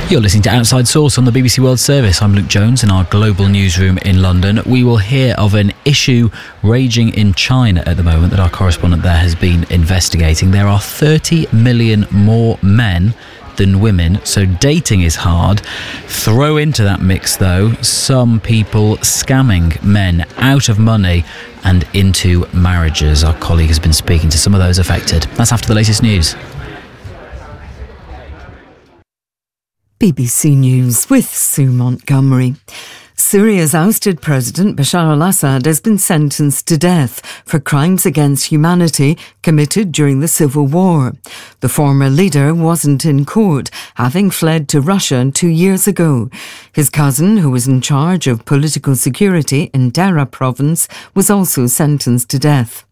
You're listening to Outside Source on the BBC World Service. I'm Luke Jones in our global newsroom in London. We will hear of an issue raging in China at the moment that our correspondent there has been investigating. There are 30 million more men than women, so dating is hard. Throw into that mix, though, some people scamming men out of money and into marriages. Our colleague has been speaking to some of those affected. That's after the latest news. BBC News with Sue Montgomery. Syria's ousted President Bashar al-Assad has been sentenced to death for crimes against humanity committed during the civil war. The former leader wasn't in court, having fled to Russia 2 years ago. His cousin, who was in charge of political security in Dara province, was also sentenced to death.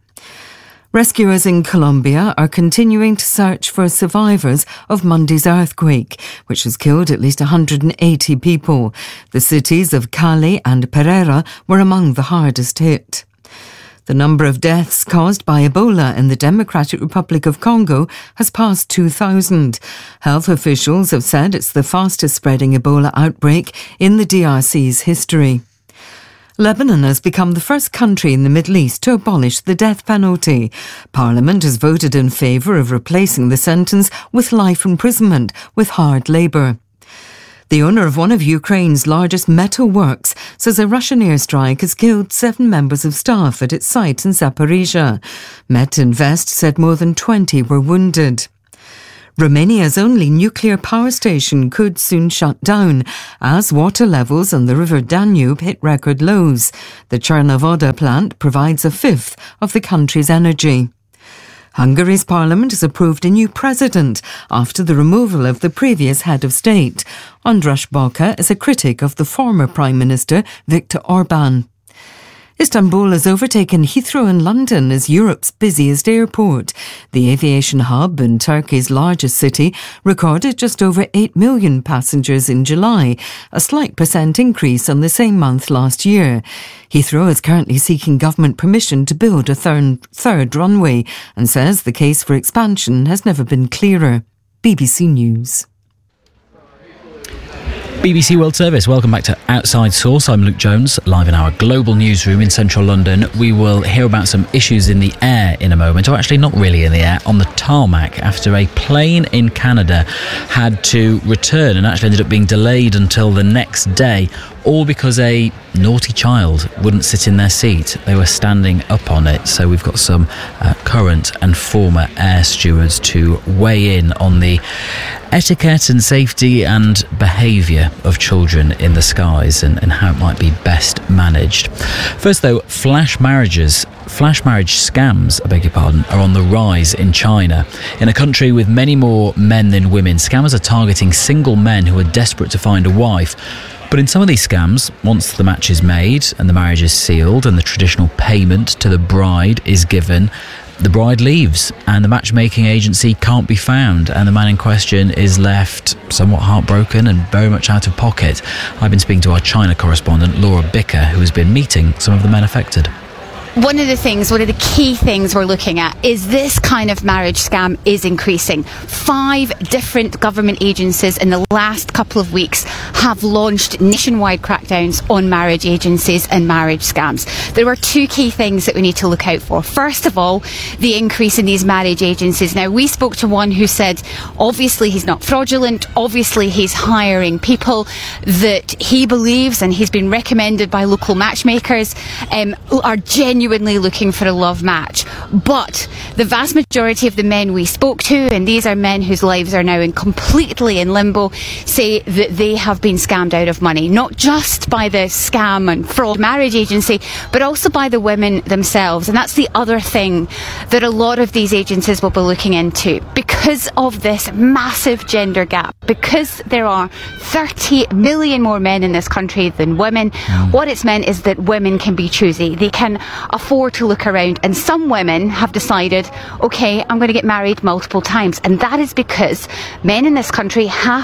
Rescuers in Colombia are continuing to search for survivors of Monday's earthquake, which has killed at least 180 people. The cities of Cali and Pereira were among the hardest hit. The number of deaths caused by Ebola in the Democratic Republic of Congo has passed 2,000. Health officials have said it's the fastest spreading Ebola outbreak in the DRC's history. Lebanon has become the first country in the Middle East to abolish the death penalty. Parliament has voted in favour of replacing the sentence with life imprisonment with hard labour. The owner of one of Ukraine's largest metal works says a Russian airstrike has killed 7 members of staff at its site in Zaporizhia. Metinvest said more than 20 were wounded. Romania's only nuclear power station could soon shut down as water levels on the River Danube hit record lows. The Cernavodă plant provides a fifth of the country's energy. Hungary's parliament has approved a new president after the removal of the previous head of state. András Bokar is a critic of the former Prime Minister Viktor Orbán. Istanbul has overtaken Heathrow in London as Europe's busiest airport. The aviation hub in Turkey's largest city recorded just over 8 million passengers in July, a slight % increase on the same month last year. Heathrow is currently seeking government permission to build a third runway and says the case for expansion has never been clearer. BBC News. BBC World Service, welcome back to Outside Source. I'm Luke Jones, live in our global newsroom in central London. We will hear about some issues in the air in a moment, or actually not really in the air, on the tarmac after a plane in Canada had to return and actually ended up being delayed until the next day, all because a naughty child wouldn't sit in their seat. They were standing up on it. So we've got some current and former air stewards to weigh in on the etiquette and safety and behaviour of children in the skies and how it might be best managed. First though, flash marriage scams, are on the rise in China. In a country with many more men than women, scammers are targeting single men who are desperate to find a wife. But in some of these scams, once the match is made and the marriage is sealed and the traditional payment to the bride is given, the bride leaves and the matchmaking agency can't be found and the man in question is left somewhat heartbroken and very much out of pocket. I've been speaking to our China correspondent Laura Bicker, who has been meeting some of the men affected. One of the key things we're looking at is this kind of marriage scam is increasing. 5 different government agencies in the last couple of weeks have launched nationwide crackdowns on marriage agencies and marriage scams. There are 2 key things that we need to look out for. First of all, the increase in these marriage agencies. Now, we spoke to one who said, obviously he's not fraudulent, obviously he's hiring people that he believes and he's been recommended by local matchmakers are genuinely looking for a love match. But the vast majority of the men we spoke to, and these are men whose lives are now completely in limbo, say that they have been scammed out of money, not just by the scam and fraud marriage agency, but also by the women themselves. And that's the other thing that a lot of these agencies will be looking into. Because of this massive gender gap, because there are 30 million more men in this country than women, what it's meant is that women can be choosy. They can afford to look around, and some women have decided, okay, I'm going to get married multiple times, and that is because men in this country have to pay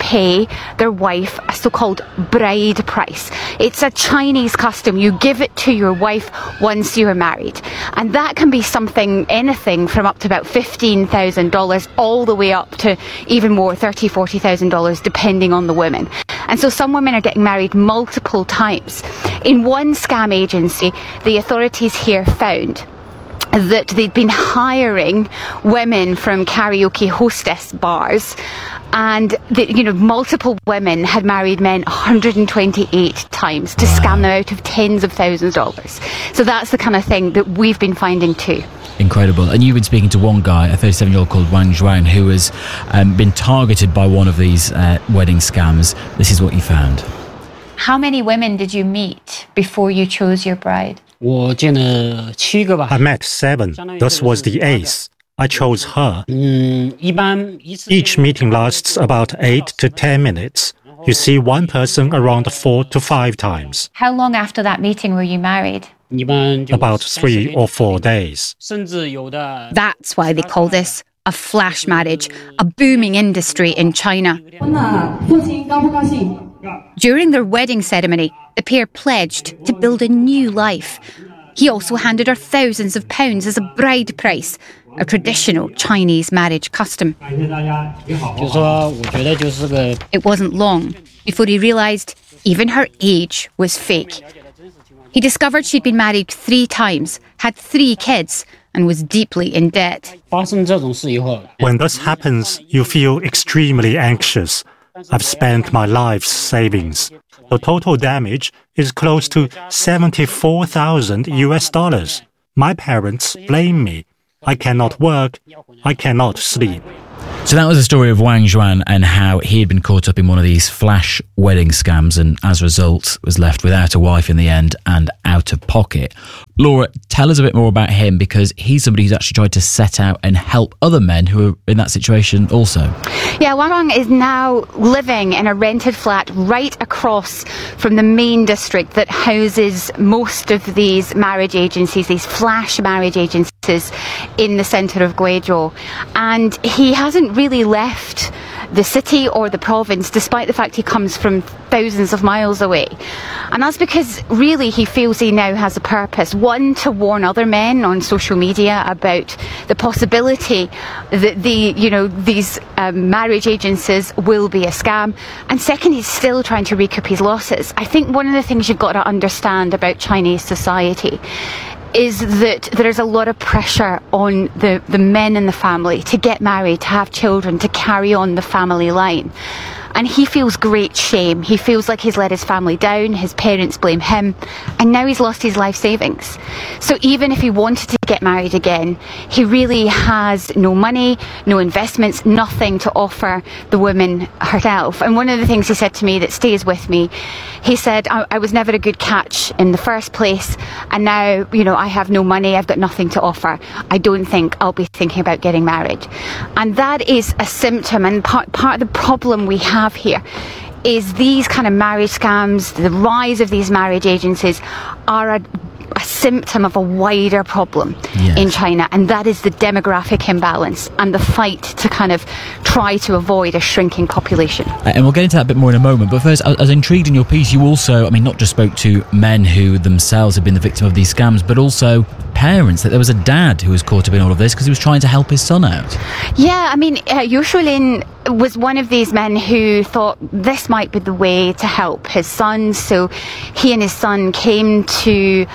pay their wife a so-called bride price. It's a Chinese custom. You give it to your wife once you are married. And that can be something, anything from up to about $15,000 all the way up to even more, $30,000, $40,000, depending on the women. And so some women are getting married multiple times. In one scam agency, the authorities here found that they'd been hiring women from karaoke hostess bars, and multiple women had married men 128 times to scam them out of tens of thousands of dollars. So that's the kind of thing that we've been finding too. Incredible. And you've been speaking to one guy, a 37-year-old called Wang Zhuan, who has been targeted by one of these wedding scams. This is what you found. How many women did you meet before you chose your bride? I met 7. This was the 8th. I chose her. Each meeting lasts about 8 to 10 minutes. You see one person around 4 to 5 times. How long after that meeting were you married? About 3 or 4 days. That's why they call this a flash marriage, a booming industry in China. During their wedding ceremony, the pair pledged to build a new life. He also handed her thousands of pounds as a bride price, a traditional Chinese marriage custom. It wasn't long before he realised even her age was fake. He discovered she'd been married 3 times, had 3 kids, and was deeply in debt. When this happens, you feel extremely anxious. I've spent my life's savings. The total damage is close to $74,000. My parents blame me. I cannot work. I cannot sleep. So that was the story of Wang Zhuan and how he had been caught up in one of these flash wedding scams and as a result was left without a wife in the end and out of pocket. Laura, tell us a bit more about him, because he's somebody who's actually tried to set out and help other men who are in that situation also. Yeah, Wang Zhuan is now living in a rented flat right across from the main district that houses most of these marriage agencies, these flash marriage agencies in the centre of Guizhou. And he hasn't really left the city or the province, despite the fact he comes from thousands of miles away. And that's because really he feels he now has a purpose. One, to warn other men on social media about the possibility that these marriage agencies will be a scam. And second, he's still trying to recoup his losses. I think one of the things you've got to understand about Chinese society is that there's a lot of pressure on the men in the family to get married, to have children, to carry on the family line. And he feels great shame. He feels like he's let his family down, his parents blame him, and now he's lost his life savings. So even if he wanted to get married again, he really has no money, no investments, nothing to offer the woman herself. And one of the things he said to me that stays with me, he said, I was never a good catch in the first place, and now, I have no money, I've got nothing to offer. I don't think I'll be thinking about getting married. And that is a symptom, and part of the problem we have here is these kind of marriage scams, the rise of these marriage agencies are a symptom of a wider problem in China, and that is the demographic imbalance and the fight to kind of try to avoid a shrinking population. And we'll get into that a bit more in a moment, but first, I was intrigued in your piece, you also, not just spoke to men who themselves have been the victim of these scams, but also parents, that there was a dad who was caught up in all of this because he was trying to help his son out. Yeah, Yu Shulin was one of these men who thought this might be the way to help his son. So he and his son came to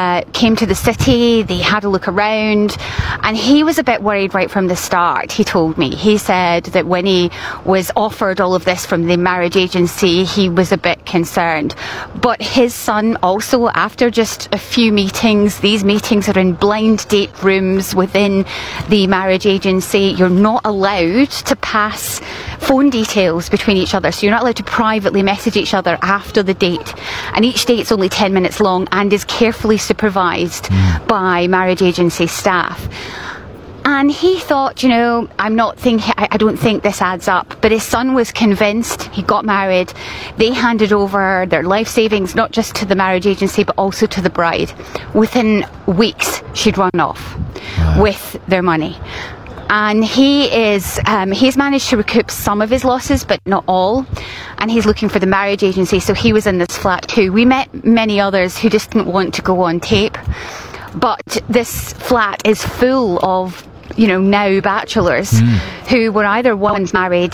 the city. They had a look around, and he was a bit worried right from the start. He told me. He said that when he was offered all of this from the marriage agency, he was a bit concerned. But his son also, after just a few meetings, these meetings are in blind date rooms within the marriage agency. You're not allowed to pass phone details between each other, so you're not allowed to privately message each other after the date, and each date's only 10 minutes long and is carefully supervised by marriage agency staff. And he thought, I don't think this adds up. But his son was convinced. He got married. They handed over their life savings, not just to the marriage agency, but also to the bride. Within weeks, she'd run off with their money. And he's managed to recoup some of his losses, but not all. And he's looking for the marriage agency, so he was in this flat too. We met many others who just didn't want to go on tape. But this flat is full of, now bachellors who were either once married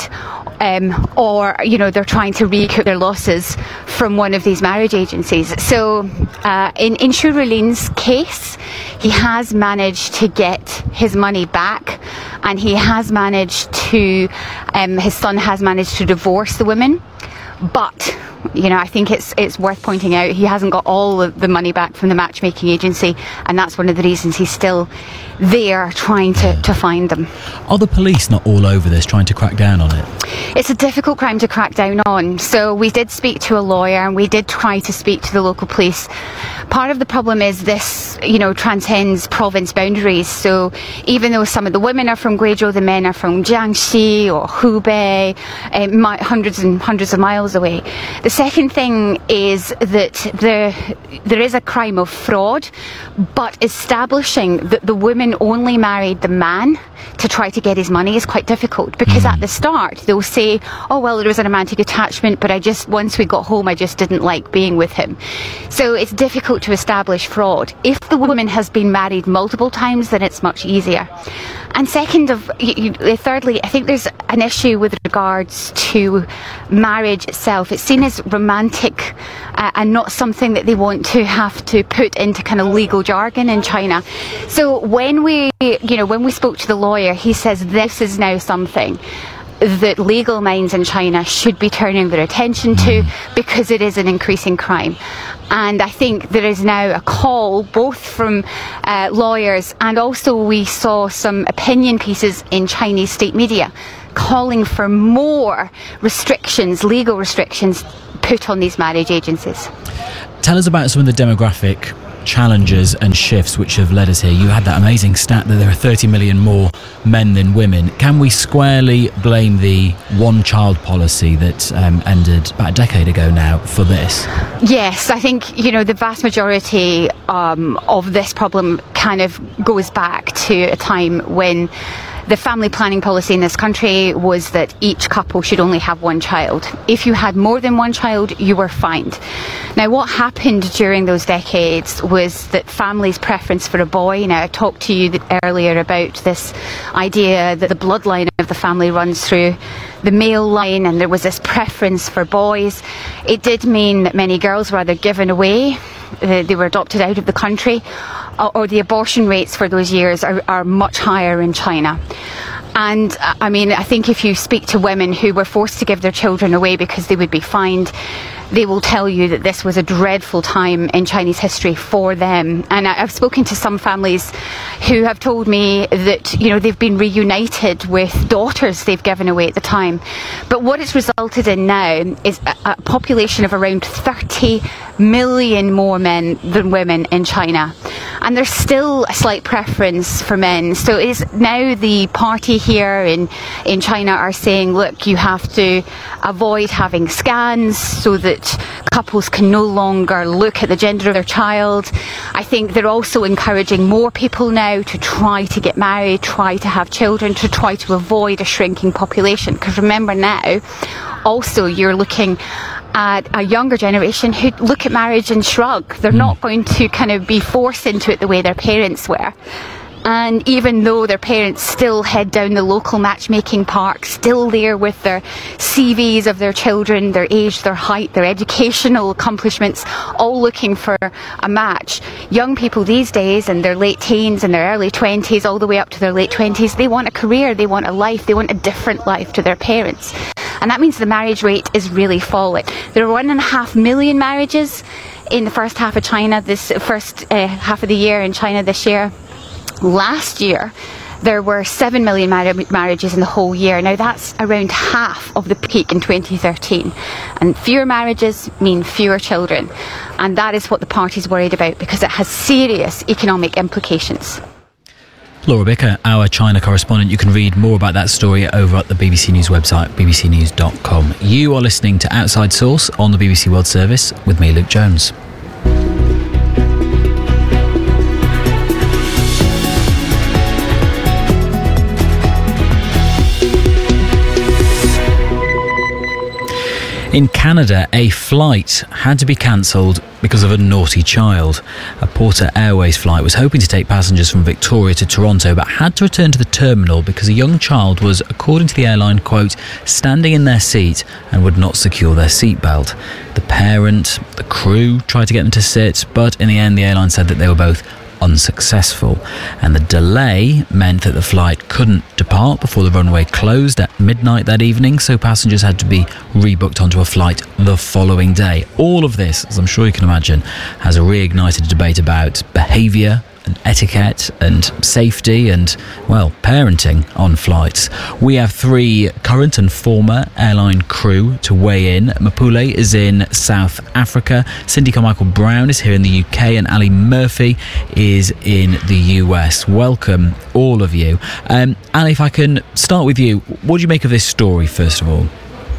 or, they're trying to recoup their losses from one of these marriage agencies. So in Xu Rulin's case, he has managed to get his money back, and he has managed to, his son has managed to divorce the women. But, I think it's worth pointing out he hasn't got all of the money back from the matchmaking agency, and that's one of the reasons he's still there trying to find them. Are the police not all over this, trying to crack down on it? It's a difficult crime to crack down on. So we did speak to a lawyer, and we did try to speak to the local police. Part of the problem is this, transcends province boundaries. So even though some of the women are from Guizhou, the men are from Jiangxi or Hubei, hundreds and hundreds of miles away. The second thing is that there is a crime of fraud, but establishing that the women only married the man to try to get his money is quite difficult, because at the start they'll say, oh well, there was a romantic attachment, but once we got home I just didn't like being with him. So it's difficult to establish fraud. If the woman has been married multiple times, then it's much easier. And thirdly, I think there's an issue with regards to marriage itself. It's seen as romantic and not something that they want to have to put into kind of legal jargon in China. So when we spoke to the lawyer, he says this is now something that legal minds in China should be turning their attention to, because it is an increasing crime. And I think there is now a call both from lawyers, and also we saw some opinion pieces in Chinese state media calling for more restrictions, legal restrictions, put on these marriage agencies. Tell us about some of the demographic challenges and shifts which have led us here. You had that amazing stat that there are 30 million more men than women. Can we squarely blame the one-child policy that ended about a decade ago now for this? Yes, I think, the vast majority of this problem kind of goes back to a time when the family planning policy in this country was that each couple should only have one child. If you had more than one child, you were fined. Now, what happened during those decades was that families' preference for a boy, now I talked to you earlier about this idea that the bloodline of the family runs through the male line, and there was this preference for boys. It did mean that many girls were either given away, they were adopted out of the country, or the abortion rates for those years are much higher in China. And I think if you speak to women who were forced to give their children away because they would be fined, they will tell you that this was a dreadful time in Chinese history for them. And I've spoken to some families who have told me that, they've been reunited with daughters they've given away at the time. But what it's resulted in now is a population of around 30 million more men than women in China. And there's still a slight preference for men. So it is now the party here in China are saying, look, you have to avoid having scans so that couples can no longer look at the gender of their child. I think they're also encouraging more people now to try to get married, try to have children, to try to avoid a shrinking population. Because remember now, also you're looking at a younger generation who look at marriage and shrug. They're not going to kind of be forced into it the way their parents were. And even though their parents still head down the local matchmaking park, still there with their CVs of their children, their age, their height, their educational accomplishments, all looking for a match. Young people these days, in their late teens and their early 20s, all the way up to their late 20s, they want a career, they want a life, they want a different life to their parents. And that means the marriage rate is really falling. There are 1.5 million marriages in the first half of China, this first half of the year in China this year. Last year, there were 7 million marriages in the whole year. Now, that's around half of the peak in 2013. And fewer marriages mean fewer children. And that is what the party's worried about, because it has serious economic implications. Laura Bicker, our China correspondent. You can read more about that story over at the BBC News website, bbcnews.com. You are listening to Outside Source on the BBC World Service with me, Luke Jones. In Canada, a flight had to be cancelled because of a naughty child. A Porter Airways flight was hoping to take passengers from Victoria to Toronto, but had to return to the terminal because a young child was, according to the airline, quote, standing in their seat and would not secure their seatbelt. The parent, the crew tried to get them to sit, but in the end the airline said that they were both unsuccessful, and the delay meant that the flight couldn't depart before the runway closed at midnight that evening, so passengers had to be rebooked onto a flight the following day. All of this, as I'm sure you can imagine, has reignited a debate about behaviour and etiquette and safety and, well, parenting on flights. We have 3 current and former airline crew to weigh in. Mapule is in South Africa, Cindy Carmichael Brown is here in the UK, and Ali Murphy is in the US. Welcome, all of you. Ali, if I can start with you, what do you make of this story, first of all?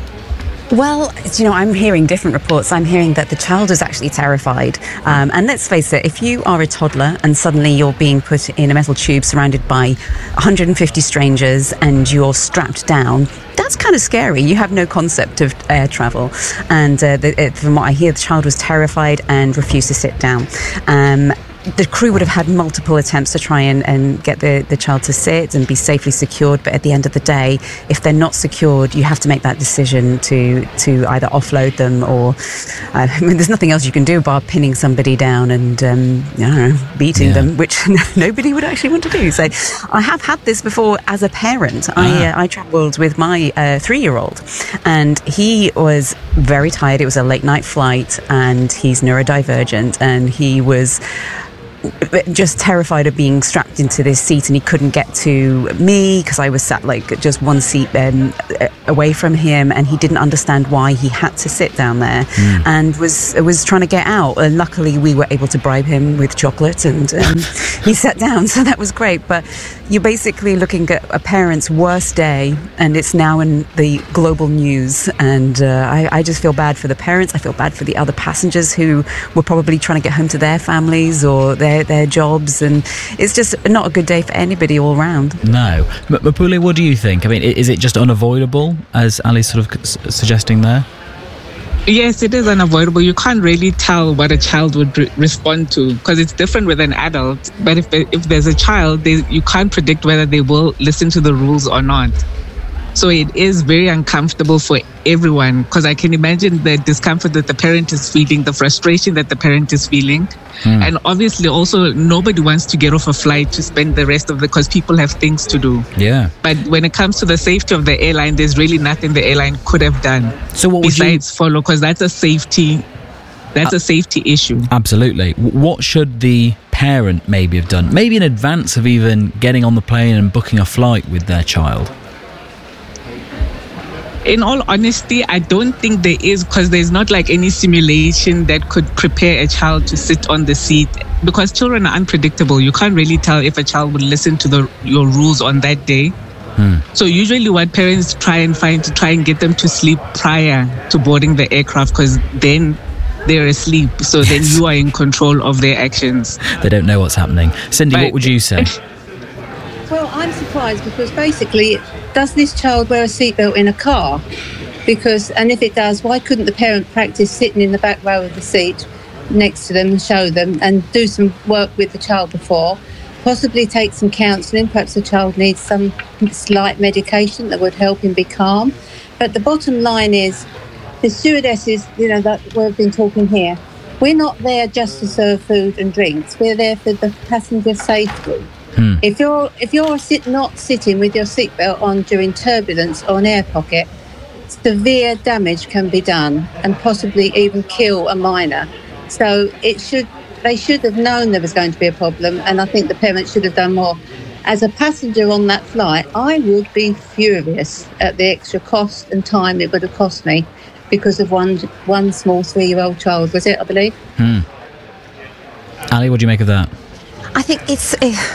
Well, I'm hearing different reports. I'm hearing that the child is actually terrified. And let's face it, if you are a toddler and suddenly you're being put in a metal tube surrounded by 150 strangers and you're strapped down, that's kind of scary. You have no concept of air travel. And from what I hear, the child was terrified and refused to sit down. The crew would have had multiple attempts to try and get the child to sit and be safely secured, but at the end of the day, if they're not secured, you have to make that decision to either offload them or there's nothing else you can do bar pinning somebody down and beating them, which nobody would actually want to do. So I have had this before as a parent. I travelled with my 3-year-old, and he was very tired. It was a late night flight, and he's neurodivergent, and he was just terrified of being strapped into this seat, and he couldn't get to me because I was sat like just one seat away from him, and he didn't understand why he had to sit down there and was trying to get out, and luckily we were able to bribe him with chocolate, and he sat down, so that was great. But you're basically looking at a parent's worst day, and it's now in the global news, and I just feel bad for the parents. I feel bad for the other passengers who were probably trying to get home to their families or their jobs, and it's just not a good day for anybody all round. No. Mapule, what do you think? I mean, is it just unavoidable, as Ali's sort of suggesting there? Yes, it is unavoidable. You can't really tell what a child would respond to, because it's different with an adult. But if there's a child, you can't predict whether they will listen to the rules or not. So it is very uncomfortable for everyone, because I can imagine the discomfort that the parent is feeling, the frustration that the parent is feeling. And obviously also nobody wants to get off a flight to spend the rest of because people have things to do. Yeah. But when it comes to the safety of the airline, there's really nothing the airline could have done besides follow, because that's a safety issue. Absolutely. What should the parent maybe have done? Maybe in advance of even getting on the plane and booking a flight with their child? In all honesty, I don't think there is, because there's not like any simulation that could prepare a child to sit on the seat, because children are unpredictable. You can't really tell if a child would listen to your rules on that day. So usually what parents try and get them to sleep prior to boarding the aircraft, because then they're asleep. So then you are in control of their actions. They don't know what's happening. Cindy, what would you say? Well, I'm surprised because basically, does this child wear a seatbelt in a car? And if it does, why couldn't the parent practice sitting in the back row of the seat next to them and show them and do some work with the child before? Possibly take some counselling. Perhaps the child needs some slight medication that would help him be calm. But the bottom line is, the stewardesses, that we've been talking here, we're not there just to serve food and drinks. We're there for the passenger safety. If you're not sitting with your seatbelt on during turbulence or an air pocket, severe damage can be done and possibly even kill a minor. So they should have known there was going to be a problem, and I think the parents should have done more. As a passenger on that flight, I would be furious at the extra cost and time it would have cost me because of one small 3-year-old child, was it, I believe? Ali, what do you make of that? I think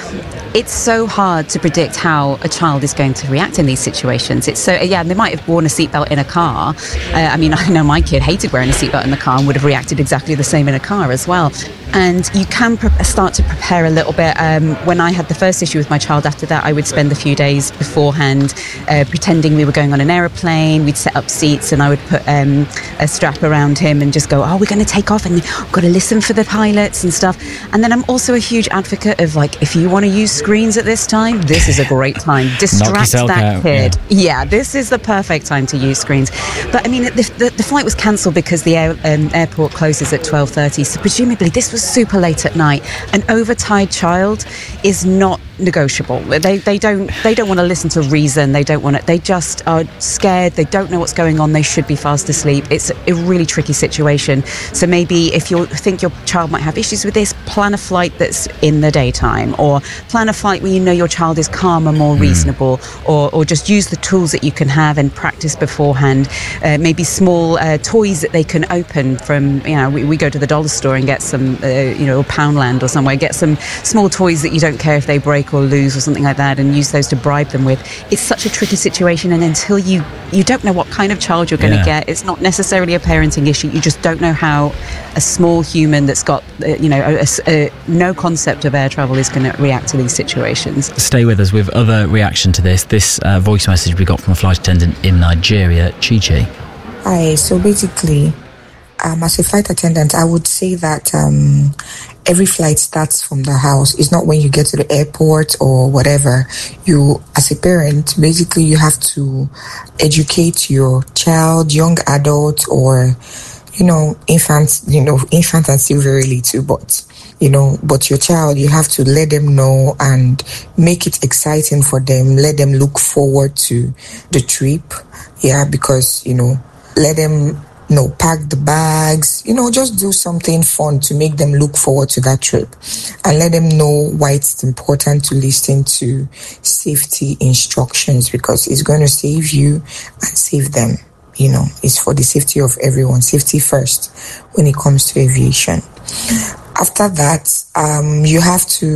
it's so hard to predict how a child is going to react in these situations. It's so, yeah, they might have worn a seatbelt in a car. I mean, I know my kid hated wearing a seatbelt in the car and would have reacted exactly the same in a car as well. And you can start to prepare a little bit. When I had the first issue with my child, after that, I would spend a few days beforehand pretending we were going on an aeroplane. We'd set up seats and I would put a strap around him and just go, oh, we're going to take off and we've got to listen for the pilots and stuff. And then I'm also a huge advocate of, like, if you want to use screens at this time, this is a great time. Distract that kid. Yeah, this is the perfect time to use screens. But I mean, the flight was cancelled because the airport closes at 12:30. So presumably this was super late at night. An overtired child is not negotiable. They don't want to listen to reason. They just are scared. They don't know what's going on. They should be fast asleep. It's a really tricky situation. So maybe if you think your child might have issues with this, plan a flight that's in the daytime, or plan a flight where you know your child is calmer, more reasonable, or just use the tools that you can have and practice beforehand. Maybe small toys that they can open from, we go to the dollar store and get some, Poundland or somewhere, get some small toys that you don't care if they break or lose or something like that, and use those to bribe them with. It's such a tricky situation, and until you don't know what kind of child you're going to get, it's not necessarily a parenting issue. You just don't know how a small human that's got no concept of air travel is going to react to these situations. Stay with us with other reaction to this voice message we got from a flight attendant in Nigeria. Chi-Chi. Hi, so basically, as a flight attendant, I would say that every flight starts from the house. It's not when you get to the airport or whatever. You, as a parent, basically you have to educate your child, young adult, or infants. Infants are still very little, but your child, you have to let them know and make it exciting for them. Let them look forward to the trip. Yeah, because, let them pack the bags, just do something fun to make them look forward to that trip, and let them know why it's important to listen to safety instructions, because it's going to save you and save them. It's for the safety of everyone. Safety first when it comes to aviation. After that, you have to